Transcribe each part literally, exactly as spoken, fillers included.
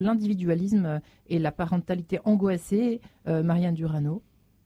l'individualisme et la parentalité angoissée, euh, Marianne Durano?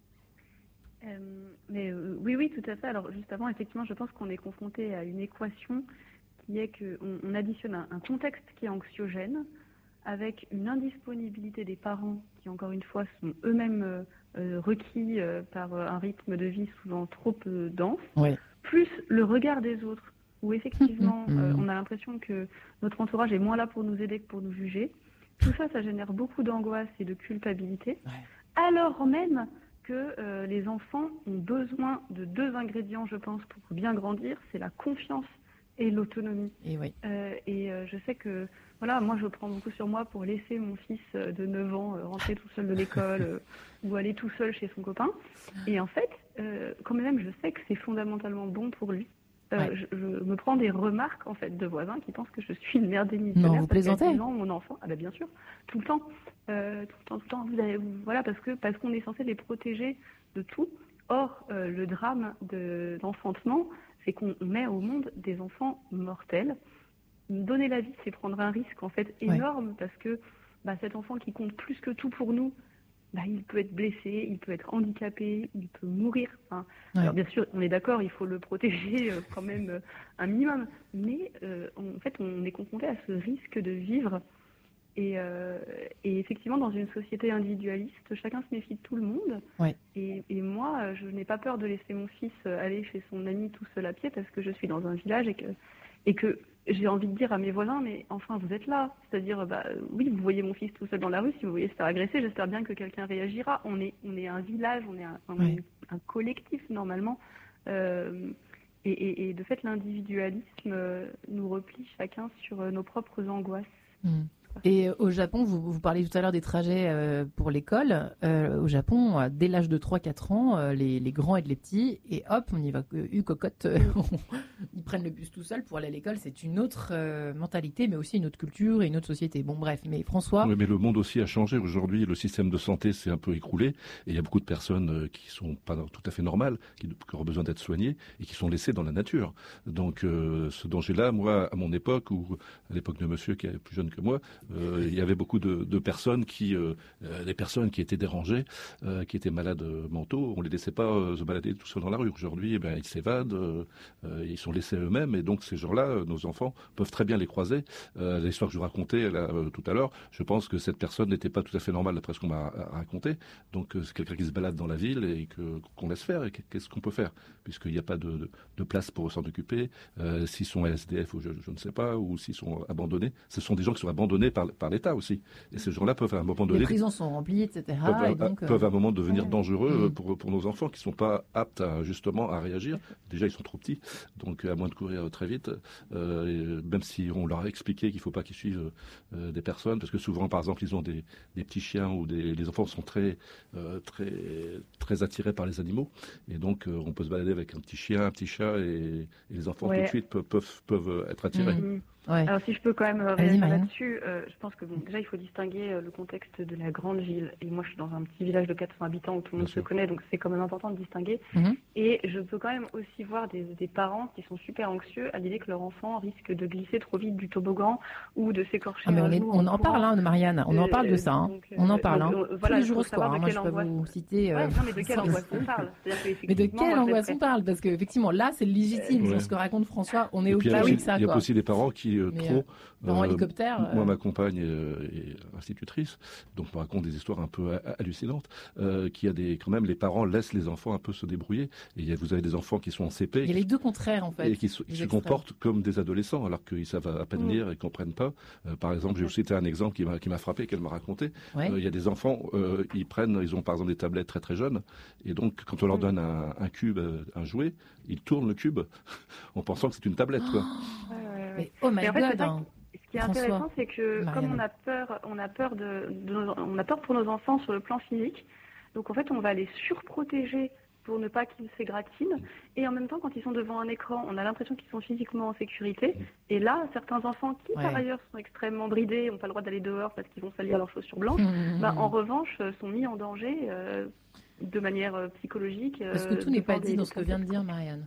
euh, mais, euh, Oui, oui, tout à fait. Alors juste avant, effectivement, je pense qu'on est confronté à une équation qui est qu'on on additionne un, un contexte qui est anxiogène avec une indisponibilité des parents qui, encore une fois, sont eux-mêmes euh, euh, requis euh, par euh, un rythme de vie souvent trop euh, dense, ouais. plus le regard des autres, où effectivement, mmh. euh, on a l'impression que notre entourage est moins là pour nous aider que pour nous juger. Tout ça, ça génère beaucoup d'angoisse et de culpabilité, ouais. alors même que euh, les enfants ont besoin de deux ingrédients, je pense, pour bien grandir, c'est la confiance et l'autonomie. Et, oui. euh, et euh, je sais que voilà, moi je prends beaucoup sur moi pour laisser mon fils de neuf ans euh, rentrer tout seul de l'école euh, ou aller tout seul chez son copain. Et en fait, euh, quand même, je sais que c'est fondamentalement bon pour lui. Euh, ouais. je, je me prends des remarques en fait de voisins qui pensent que je suis une mère démissionnaire. Non, vous plaisantez? Non, mon enfant, ah ben bien sûr, tout le temps, euh, tout le temps, tout le temps. Vous avez, vous, voilà, parce que parce qu'on est censé les protéger de tout. Or, euh, le drame de l'enfantement, c'est qu'on met au monde des enfants mortels. Donner la vie, c'est prendre un risque en fait énorme, ouais. Parce que bah, cet enfant qui compte plus que tout pour nous, bah, il peut être blessé, il peut être handicapé, il peut mourir. Enfin, ouais. Alors bien sûr, on est d'accord, il faut le protéger euh, quand même euh, un minimum, mais euh, en fait, on est confronté à ce risque de vivre. Et, euh, et effectivement, dans une société individualiste, chacun se méfie de tout le monde. Ouais. Et, et moi, je n'ai pas peur de laisser mon fils aller chez son ami tout seul à pied parce que je suis dans un village et que, et que j'ai envie de dire à mes voisins, mais enfin, vous êtes là. C'est-à-dire, bah, oui, vous voyez mon fils tout seul dans la rue, si vous voyez se faire agresser, j'espère bien que quelqu'un réagira. On est, on est un village, on est un, un, ouais. un collectif, normalement. Euh, et, et, et de fait, l'individualisme nous replie chacun sur nos propres angoisses. Mmh. Et au Japon, vous, vous parliez tout à l'heure des trajets euh, pour l'école. Euh, au Japon, euh, dès l'âge de trois quatre ans, euh, les, les grands aident les petits et hop, on y va, euh, eu cocotte, euh, ils prennent le bus tout seuls pour aller à l'école. C'est une autre euh, mentalité, mais aussi une autre culture et une autre société. Bon, bref, mais François... Oui, mais le monde aussi a changé. Aujourd'hui, le système de santé s'est un peu écroulé et il y a beaucoup de personnes euh, qui sont pas tout à fait normales, qui, qui ont besoin d'être soignées et qui sont laissées dans la nature. Donc, euh, ce danger-là, moi, à mon époque, ou à l'époque de monsieur qui est plus jeune que moi, Euh, il y avait beaucoup de, de personnes qui, euh, des personnes qui étaient dérangées, euh, qui étaient malades mentaux. On les laissait pas euh, se balader tout seuls dans la rue. Aujourd'hui, eh ben, ils s'évadent, euh, ils sont laissés eux-mêmes, et donc ces gens-là, nos enfants, peuvent très bien les croiser. Euh, l'histoire que je vous racontais là, euh, tout à l'heure, je pense que cette personne n'était pas tout à fait normale d'après ce qu'on m'a raconté. Donc euh, c'est quelqu'un qui se balade dans la ville et que qu'on laisse faire. Et qu'est-ce qu'on peut faire, puisqu'il n'y a pas de, de, de place pour s'en occuper. Euh, s'ils sont S D F ou je, je ne sais pas, ou s'ils sont abandonnés, ce sont des gens qui sont abandonnés par par l'État aussi. Et ces gens-là peuvent à un moment donné... Les prisons sont remplies, et cetera. Peuvent, et donc, peuvent à un moment devenir ouais. dangereux mmh. pour, pour nos enfants qui ne sont pas aptes à, justement à réagir. Déjà, ils sont trop petits, donc à moins de courir très vite, euh, même si on leur a expliqué qu'il ne faut pas qu'ils suivent euh, des personnes, parce que souvent, par exemple, ils ont des, des petits chiens ou des les enfants sont très, euh, très, très attirés par les animaux. Et donc, euh, on peut se balader avec un petit chien, un petit chat, et, et les enfants ouais. tout de suite peuvent, peuvent, peuvent être attirés. Mmh. Ouais. Alors si je peux quand même réagir là-dessus, euh, je pense que bon, déjà il faut distinguer euh, le contexte de la grande ville. Et moi je suis dans un petit village de quatre cents habitants où tout le monde Bien se sûr. connaît, donc c'est quand même important de distinguer. Mm-hmm. Et je peux quand même aussi voir des, des parents qui sont super anxieux à l'idée que leur enfant risque de glisser trop vite du toboggan ou de s'écorcher ah, mais un on, est, jour on en, en parle, hein, Marianne, on en parle de ça. Hein. Donc, on en parle, donc, hein. euh, voilà, tous les jours au square. Hein, moi je peux angoisse... vous citer... Euh, ouais, non, mais de quelle angoisse on parle Mais de quelle angoisse on parle? Parce qu'effectivement là c'est légitime, ouais. ce que raconte François, on est au cas avec ça. Il y a aussi des parents qui euh, mais, trop... Dans euh, hélicoptère. Moi, euh... ma compagne est institutrice, donc me raconte des histoires un peu hallucinantes. Euh, qui a des, quand même, les parents laissent les enfants un peu se débrouiller. Et vous avez des enfants qui sont en C P. Il y a qui, les deux contraires en fait. Et qui se, qui se comportent comme des adolescents, alors qu'ils savent à peine mmh. lire et comprennent pas. Euh, par exemple, je vais vous citer un exemple qui m'a qui m'a frappé, qu'elle m'a raconté. Ouais. Euh, il y a des enfants, euh, ils prennent, ils ont par exemple des tablettes très très jeunes, et donc quand on leur donne un, un cube, un jouet, ils tournent le cube en pensant que c'est une tablette, quoi. Oh, ouais, ouais, ouais. Mais oh my God. Hein. Ce qui est François, intéressant, c'est que Marianne. comme on a peur, on a peur de, de nos, on a peur pour nos enfants sur le plan physique. Donc en fait, on va les surprotéger pour ne pas qu'ils s'égratignent. Et en même temps, quand ils sont devant un écran, on a l'impression qu'ils sont physiquement en sécurité. Et là, certains enfants qui, ouais. par ailleurs, sont extrêmement bridés, n'ont pas le droit d'aller dehors parce qu'ils vont salir leurs chaussures blanches, mmh. bah, en revanche, sont mis en danger euh, de manière psychologique. Parce que tout n'est pas dit dans ce que vient de dire Marianne.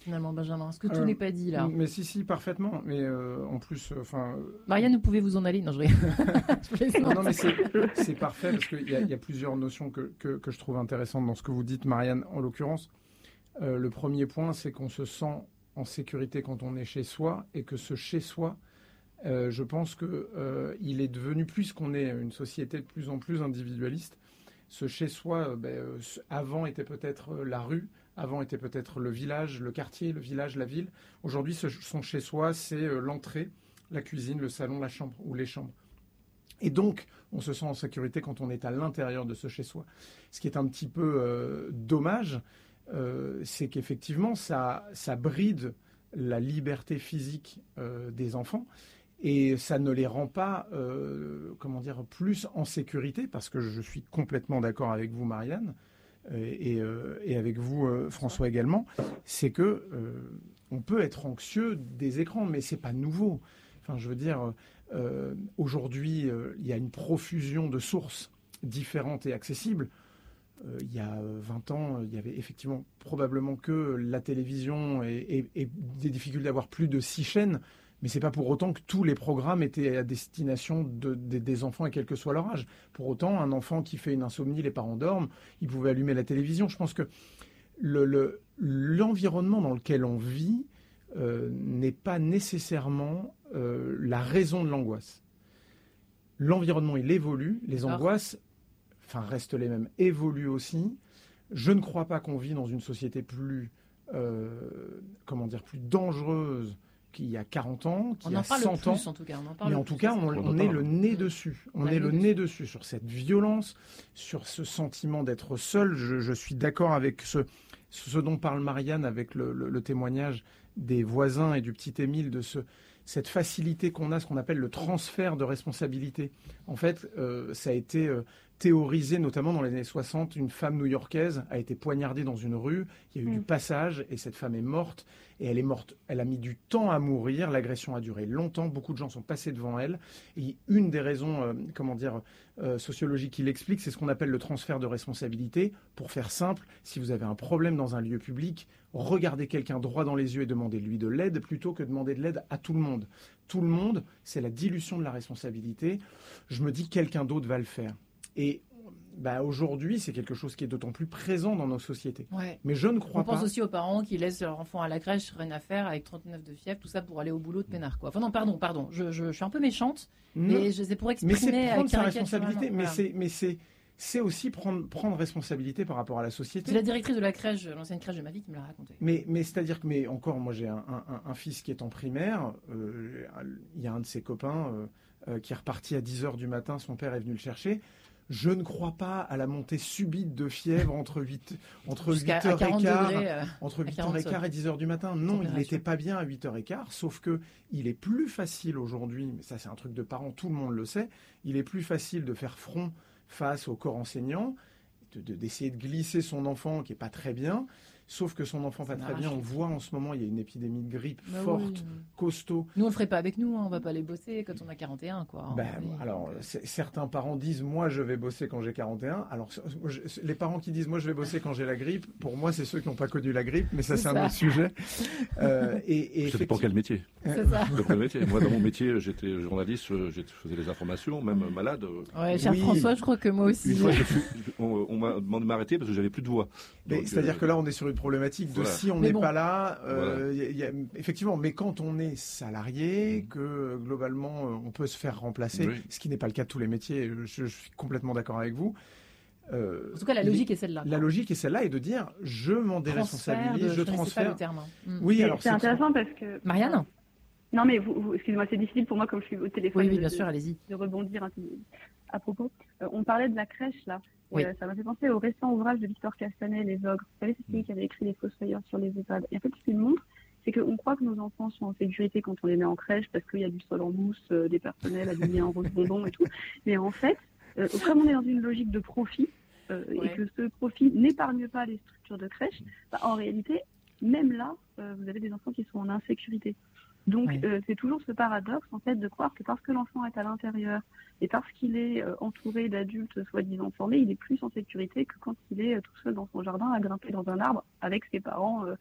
finalement, Benjamin. Est-ce que tout Euh, n'est pas dit là? Mais si, si, parfaitement. Mais euh, en plus, enfin. Euh, Marianne, vous pouvez vous en aller? Non, je rigole. non, non, mais c'est, c'est parfait parce qu'il y, y a plusieurs notions que, que, que je trouve intéressantes dans ce que vous dites, Marianne, en l'occurrence. Euh, le premier point, c'est qu'on se sent en sécurité quand on est chez soi et que ce chez soi, euh, je pense que euh, il est devenu, plus qu'on est une société de plus en plus individualiste, ce chez soi, euh, ben, euh, avant était peut-être euh, la rue, avant était peut-être le village, le quartier, le village, la ville. Aujourd'hui, ce, son chez soi, c'est euh, l'entrée, la cuisine, le salon, la chambre ou les chambres. Et donc, on se sent en sécurité quand on est à l'intérieur de ce chez soi. Ce qui est un petit peu euh, dommage, euh, c'est qu'effectivement, ça, ça bride la liberté physique euh, des enfants. Et ça ne les rend pas, euh, comment dire, plus en sécurité, parce que je suis complètement d'accord avec vous, Marianne, et, et, euh, et avec vous, euh, François également. C'est que euh, on peut être anxieux des écrans, mais c'est pas nouveau. Enfin, je veux dire, euh, aujourd'hui, euh, il y a une profusion de sources différentes et accessibles. Euh, il y a vingt ans, il y avait effectivement probablement que la télévision et, et, et des difficultés d'avoir plus de six chaînes. Mais ce n'est pas pour autant que tous les programmes étaient à destination de, de, des enfants, et quel que soit leur âge. Pour autant, un enfant qui fait une insomnie, les parents dorment, ils pouvaient allumer la télévision. Je pense que le, le, l'environnement dans lequel on vit euh, n'est pas nécessairement euh, la raison de l'angoisse. L'environnement, il évolue, les angoisses, enfin, restent les mêmes, évoluent aussi. Je ne crois pas qu'on vit dans une société plus, euh, comment dire, plus dangereuse qu'il y a quarante ans, qu'il y a cent ans. Plus, en tout cas. On en parle mais en plus, tout cas, on, on, on est le nez dessus. On est le nez dessus sur cette violence, sur ce sentiment d'être seul. Je, je suis d'accord avec ce, ce dont parle Marianne, avec le, le, le témoignage des voisins et du petit Émile, de ce, cette facilité qu'on a, ce qu'on appelle le transfert de responsabilité. En fait, euh, ça a été euh, théorisé, notamment dans les années soixante. Une femme new-yorkaise a été poignardée dans une rue. Il y a eu mmh. du passage et cette femme est morte. Et elle est morte, elle a mis du temps à mourir, l'agression a duré longtemps, beaucoup de gens sont passés devant elle. Et une des raisons, euh, comment dire, euh, sociologiques qui l'explique, c'est ce qu'on appelle le transfert de responsabilité. Pour faire simple, si vous avez un problème dans un lieu public, regardez quelqu'un droit dans les yeux et demandez-lui de l'aide plutôt que demander de l'aide à tout le monde. Tout le monde, c'est la dilution de la responsabilité. Je me dis, quelqu'un d'autre va le faire. Et bah, aujourd'hui, c'est quelque chose qui est d'autant plus présent dans nos sociétés. Ouais. Mais je ne crois On pas... On pense aussi aux parents qui laissent leur enfant à la crèche, rien à faire, avec trente-neuf de fièvre, tout ça pour aller au boulot de peinard, quoi. Enfin non, pardon, pardon, je, je, je suis un peu méchante, non. mais je, c'est pour exprimer... Mais c'est prendre sa avec responsabilité, mais, voilà. c'est, mais c'est, c'est aussi prendre, prendre responsabilité par rapport à la société. C'est la directrice de la crèche, l'ancienne crèche de ma vie, qui me l'a raconté. Mais, mais c'est-à-dire que, mais encore, moi j'ai un, un, un fils qui est en primaire, euh, il y a un de ses copains euh, euh, qui est reparti à dix heures du matin, son père est venu le chercher. Je ne crois pas à la montée subite de fièvre entre huit, entre huit heures quinze, degrés, euh, entre huit heures quinze et dix heures du matin. Non, il n'était pas bien à huit heures quinze, sauf que il est plus facile aujourd'hui, mais ça c'est un truc de parents, tout le monde le sait, il est plus facile de faire front face au corps enseignant, de, de, d'essayer de glisser son enfant qui n'est pas très bien. Sauf que son enfant va très bien. On voit en ce moment, il y a une épidémie de grippe bah forte, oui. costaud. Nous, on ne le ferait pas avec nous. Hein. On ne va pas aller bosser quand on a quarante et un. Quoi. Ben, oui. Alors, certains parents disent, moi, je vais bosser quand j'ai quarante et un. Alors, je, les parents qui disent, moi, je vais bosser quand j'ai la grippe, pour moi, c'est ceux qui n'ont pas connu la grippe. Mais ça, c'est, c'est ça. un autre sujet. Euh, et, et ça dépend quel métier. C'est ça. Le métier. Moi, dans mon métier, j'étais journaliste, je faisais les informations, même malade. Ouais, cher oui. François, je crois que moi aussi. Une fois, je suis, on, on m'a demandé de m'arrêter parce que j'avais plus de voix. Mais Donc, c'est-à-dire euh, que là, on est sur une problématique de voilà. si on n'est bon. pas là, euh, voilà. y a, effectivement, mais quand on est salarié, mmh. que globalement, on peut se faire remplacer, oui. ce qui n'est pas le cas de tous les métiers, je, je suis complètement d'accord avec vous. Euh, en tout cas, la logique les, est celle-là. La logique est celle-là, et de dire, je m'en déresponsabilise, je, je transfère. Pas le terme. Mmh. Oui, alors c'est, c'est intéressant parce que Marianne. Non, mais vous, vous, excusez-moi, c'est difficile pour moi comme je suis au téléphone. Oui, oui bien de, sûr, allez-y. De rebondir hein, à propos. Euh, on parlait de la crèche là. Oui. Euh, ça m'a fait penser au récent ouvrage de Victor Castanet, Les Ogres. Vous savez, c'est celui qui avait écrit Les Fossoyeurs sur les EHPAD. Et en fait, ce qu'il montre, c'est qu'on croit que nos enfants sont en sécurité quand on les met en crèche parce qu'il y a du sol en mousse, euh, des personnels habillés en rose bonbon et tout. Mais en fait, euh, comme on est dans une logique de profit euh, ouais. et que ce profit n'épargne pas les structures de crèche, bah, en réalité, même là, euh, vous avez des enfants qui sont en insécurité. Donc, oui. euh, c'est toujours ce paradoxe, en fait, de croire que parce que l'enfant est à l'intérieur et parce qu'il est euh, entouré d'adultes soi-disant formés, il est plus en sécurité que quand il est euh, tout seul dans son jardin à grimper dans un arbre avec ses parents euh, qui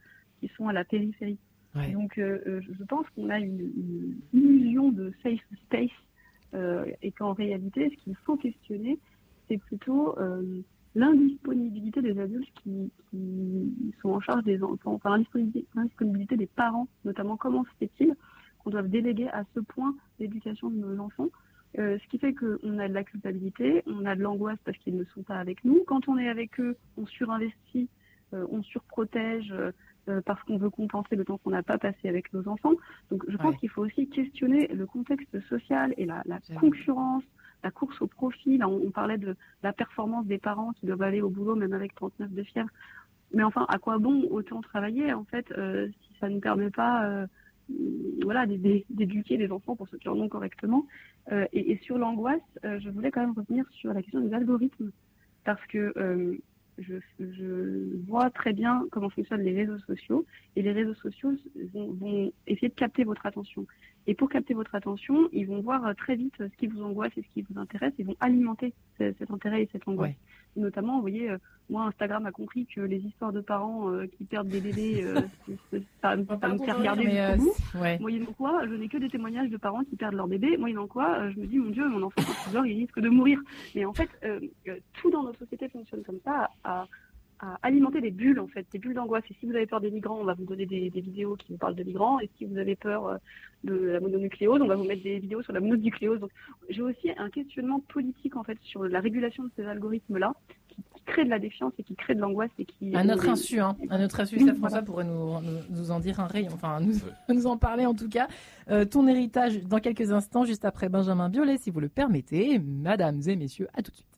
qui sont à la périphérie. Ouais. Donc, euh, je pense qu'on a une, une illusion de safe space euh, et qu'en réalité, ce qu'il faut questionner, c'est plutôt euh, l'indisponibilité des adultes qui, qui sont en charge des enfants, enfin l'indisponibilité, l'indisponibilité des parents, notamment comment se fait-il qu'on doive déléguer à ce point l'éducation de nos enfants, euh, ce qui fait qu'on a de la culpabilité, on a de l'angoisse parce qu'ils ne sont pas avec nous. Quand on est avec eux, on surinvestit, euh, on surprotège, euh, Euh, parce qu'on veut compenser le temps qu'on n'a pas passé avec nos enfants. Donc je pense Ouais. qu'il faut aussi questionner le contexte social et la, la concurrence, la course au profit. Là, on, on parlait de la performance des parents qui doivent aller au boulot même avec trente-neuf de fièvre. Mais enfin, à quoi bon autant travailler en fait euh, si ça ne permet pas euh, voilà, d'éduquer les enfants pour ceux qui en ont correctement. Euh, et, et sur l'angoisse, euh, je voulais quand même revenir sur la question des algorithmes parce que euh, Je, je vois très bien comment fonctionnent les réseaux sociaux et les réseaux sociaux vont, vont essayer de capter votre attention. Et pour capter votre attention, ils vont voir très vite ce qui vous angoisse et ce qui vous intéresse. Ils vont alimenter cet intérêt et cette angoisse. Ouais. Notamment, vous voyez, euh, moi, Instagram a compris que les histoires de parents euh, qui perdent des bébés, euh, ça, ça me fait regarder jusqu'au bout. Ouais. Moyennant quoi, je n'ai que des témoignages de parents qui perdent leur bébé. Moyennant quoi, euh, je me dis, mon Dieu, mon enfant, quand il dort, il risque de mourir. Mais en fait, euh, euh, tout dans notre société fonctionne comme ça, à, à alimenter des bulles, en fait, des bulles d'angoisse. Et si vous avez peur des migrants, on va vous donner des, des vidéos qui vous parlent de migrants. Et si vous avez peur euh, de la mononucléose, on va vous mettre des vidéos sur la mononucléose. Donc, j'ai aussi un questionnement politique, en fait, sur la régulation de ces algorithmes-là, qui, qui crée de la défiance et qui crée de l'angoisse et qui... À notre insu, hein. À notre insu, ça, François pourrait nous, nous, nous en dire un rayon, enfin, nous, nous en parler en tout cas. Euh, ton héritage dans quelques instants, juste après Benjamin Biolay, si vous le permettez. Mesdames et messieurs, à tout de suite.